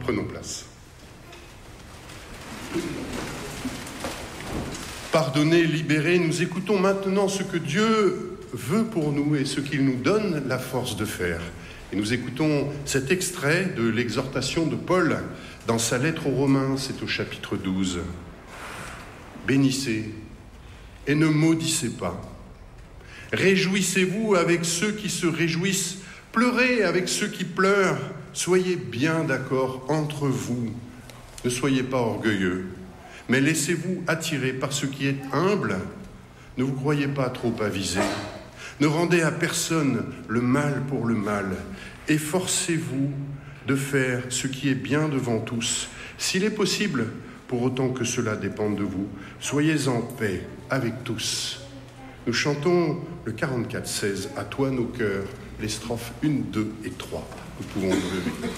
Prenons place. Pardonnés, libérés, nous écoutons maintenant ce que Dieu veut pour nous et ce qu'il nous donne la force de faire. Et nous écoutons cet extrait de l'exhortation de Paul dans sa lettre aux Romains, c'est au chapitre 12. Bénissez et ne maudissez pas. Réjouissez-vous avec ceux qui se réjouissent, pleurez avec ceux qui pleurent. Soyez bien d'accord entre vous. Ne soyez pas orgueilleux, mais laissez-vous attirer par ce qui est humble. Ne vous croyez pas trop avisé. Ne rendez à personne le mal pour le mal. Efforcez-vous de faire ce qui est bien devant tous. S'il est possible, pour autant que cela dépende de vous, soyez en paix avec tous. Nous chantons le 44-16, à toi nos cœurs, les strophes 1, 2 et 3. Nous pouvons nous lever.